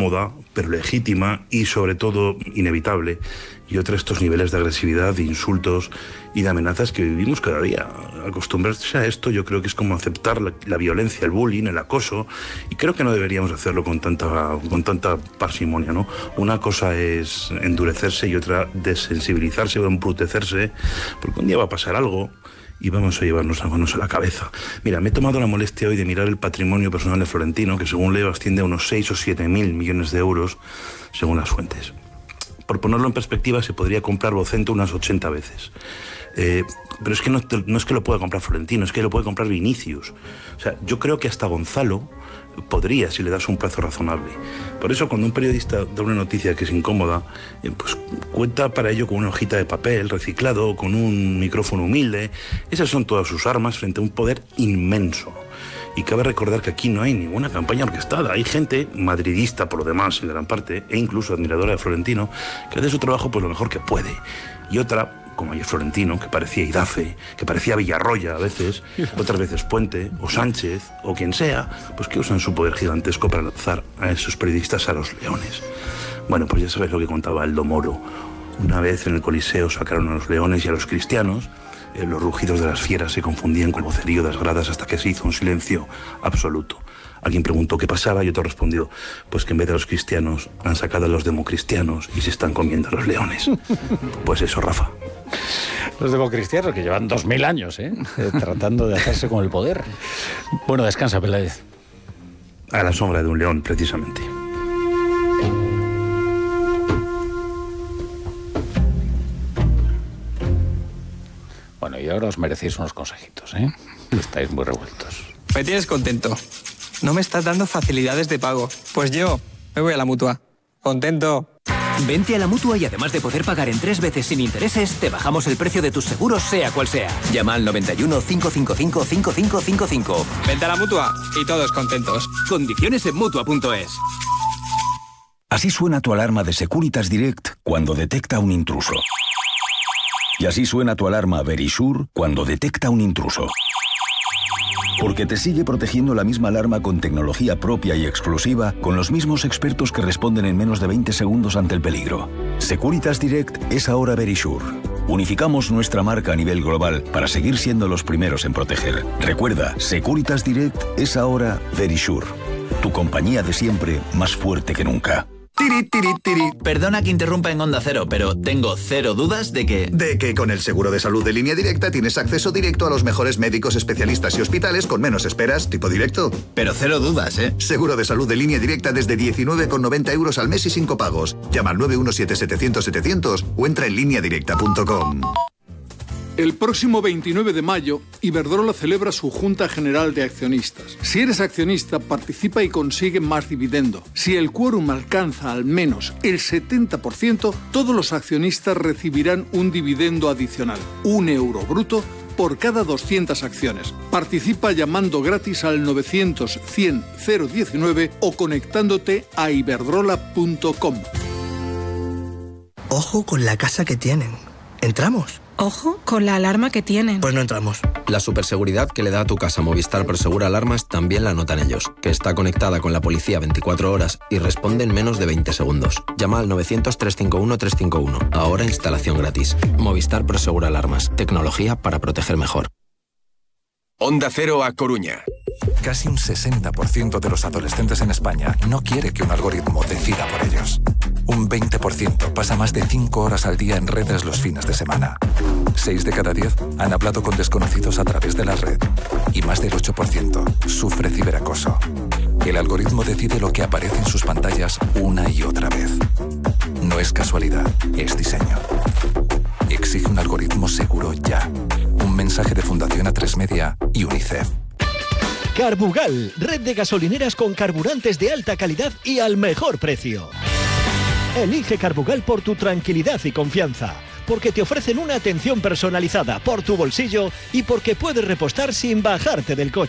incómoda, pero legítima y sobre todo inevitable. Y otra, estos niveles de agresividad, de insultos y de amenazas que vivimos cada día. Acostumbrarse a esto yo creo que es como aceptar la violencia, el bullying, el acoso, y creo que no deberíamos hacerlo con tanta parsimonia, ¿no? Una cosa es endurecerse y otra desensibilizarse o embrutecerse, porque un día va a pasar algo y vamos a llevarnos las manos a la cabeza. Mira, me he tomado la molestia hoy de mirar el patrimonio personal de Florentino, que según leo asciende a unos 6 o 7 mil millones de euros, según las fuentes. Por ponerlo en perspectiva, se podría comprar Vocento unas 80 veces. Pero es que no es que lo pueda comprar Florentino, es que lo puede comprar Vinicius. O sea, yo creo que hasta Gonzalo podría, si le das un plazo razonable. Por eso, cuando un periodista da una noticia que es incómoda, pues cuenta para ello con una hojita de papel reciclado, con un micrófono humilde. Esas son todas sus armas frente a un poder inmenso. Y cabe recordar que aquí no hay ninguna campaña orquestada. Hay gente madridista, por lo demás, en gran parte, e incluso admiradora de Florentino, que hace su trabajo pues lo mejor que puede. Y otra, como ayer Florentino, que parecía Idafe, que parecía Villarroya a veces, otras veces Puente, o Sánchez, o quien sea, pues que usan su poder gigantesco para lanzar a esos periodistas a los leones. Bueno, pues ya sabes lo que contaba Aldo Moro. Una vez en el Coliseo sacaron a los leones y a los cristianos. Los rugidos de las fieras se confundían con el vocerío de las gradas hasta que se hizo un silencio absoluto. Alguien preguntó qué pasaba y otro respondió, pues que en vez de los cristianos han sacado a los democristianos y se están comiendo a los leones. Pues eso, Rafa. Los democristianos que llevan 2000 años, tratando de hacerse con el poder. Bueno, descansa, Peláez. A la sombra de un león, precisamente. Bueno, y ahora os merecéis unos consejitos, ¿eh? Estáis muy revueltos. Me tienes contento. No me estás dando facilidades de pago. Pues yo me voy a la Mutua. Contento. Vente a la Mutua y además de poder pagar en 3 veces sin intereses, te bajamos el precio de tus seguros, sea cual sea. Llama al 91 555 5555. Vente a la Mutua y todos contentos. Condiciones en Mutua.es. Así suena tu alarma de Securitas Direct cuando detecta un intruso. Y así suena tu alarma Verisure cuando detecta un intruso. Porque te sigue protegiendo la misma alarma con tecnología propia y exclusiva, con los mismos expertos que responden en menos de 20 segundos ante el peligro. Securitas Direct es ahora Verisure. Unificamos nuestra marca a nivel global para seguir siendo los primeros en proteger. Recuerda, Securitas Direct es ahora Verisure. Tu compañía de siempre, más fuerte que nunca. Tiri, tiri, tiri. Perdona que interrumpa en Onda Cero, pero tengo cero dudas de que con el seguro de salud de Línea Directa tienes acceso directo a los mejores médicos, especialistas y hospitales con menos esperas, tipo directo. Pero cero dudas, ¿eh? Seguro de salud de Línea Directa desde 19,90 € al mes y sin copagos. Llama al 917-700-700 o entra en lineadirecta.com. El próximo 29 de mayo, Iberdrola celebra su Junta General de Accionistas. Si eres accionista, participa y consigue más dividendo. Si el quórum alcanza al menos el 70%, todos los accionistas recibirán un dividendo adicional, €1 bruto, por cada 200 acciones. Participa llamando gratis al 900-100-019 o conectándote a iberdrola.com. Ojo con la casa que tienen. ¿Entramos? Ojo con la alarma que tienen. Pues no entramos. La superseguridad que le da a tu casa Movistar Prosegura Alarmas también la notan ellos, que está conectada con la policía 24 horas y responde en menos de 20 segundos. Llama al 900-351-351. Ahora instalación gratis. Movistar Prosegura Alarmas. Tecnología para proteger mejor. Onda Cero a Coruña. Casi un 60% de los adolescentes en España no quiere que un algoritmo decida por ellos. Un 20% pasa más de 5 horas al día en redes los fines de semana. 6 de cada 10 han hablado con desconocidos a través de la red. Y más del 8% sufre ciberacoso. El algoritmo decide lo que aparece en sus pantallas una y otra vez. No es casualidad, es diseño. Exige un algoritmo seguro ya. Un mensaje de Fundación A3 Media y UNICEF. Carbugal, red de gasolineras con carburantes de alta calidad y al mejor precio. Elige Carbugal por tu tranquilidad y confianza, porque te ofrecen una atención personalizada por tu bolsillo y porque puedes repostar sin bajarte del coche.